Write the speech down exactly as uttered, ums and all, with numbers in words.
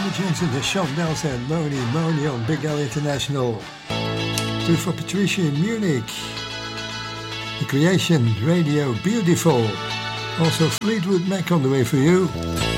Jensen, the Sean Nelson, Moni, Moni on Big L International. Two for Patricia in Munich. The Creation Radio, Beautiful. Also Fleetwood Mac on the way for you.